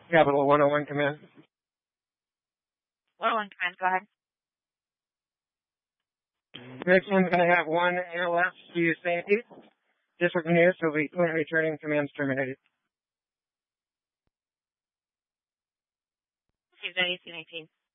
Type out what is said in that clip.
Capital 101 Command. 101 Command, go ahead. Next one's going to have one ALS to safety. District News will be currently returning commands terminated. Received 1818.